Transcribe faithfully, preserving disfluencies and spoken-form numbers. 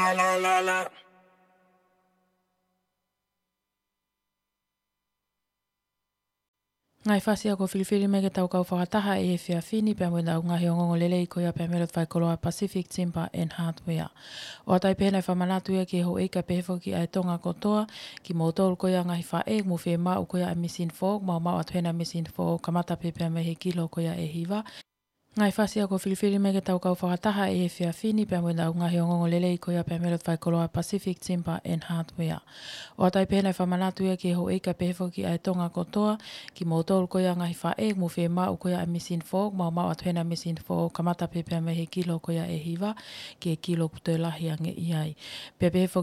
la la la la. Ngai whasia ko whiriwhiri me ke tau kau whakataha e e whia whini pia mwenda o ngahi o ngongo lele i koia pia merot whai koloa Pacific Timber and Hardware. O atai pēnei whamanatu ia ki ho eika pehefo ki ai tonga kotoa ki mō tōru koia ngahi wha e mu whi mau koia a Missing Fork mau mau atuhena Missing Fork kamata pe pia me he kilo koia e hiva. Ngai whasia ko whiriwhiri me ke tau kau whakataha e e whia whini pia mwenda o ngahi o ngongo lele i koia pia merot whai koloa Pacific Timber and Hardware. O atai pēnei whamanatu ia ki ho eika pehefo ki ai tonga kotoa ki mō tōru koia ngahi wha e mu whi mau koia a Missing Fork mau mau atuhena Missing Fork kamata pe pia me he kilo koia e hiva ki e kilo puto e lahi ange i ai. Pia pehefo